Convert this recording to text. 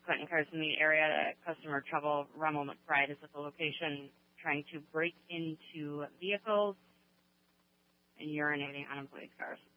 Clinton cars in the area. Customer trouble. Rommel McBride is at the location trying to break into vehicles and urinating on employees' cars.